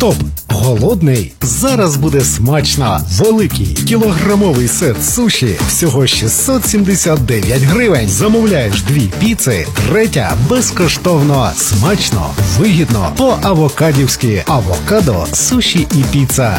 Стоп! Голодний? Зараз буде смачно! Великий кілограмовий сет суші всього 679 гривень. Замовляєш 2 піци, 3 безкоштовно. Смачно, вигідно, по-авокадівськи. Авокадо, суші і піца.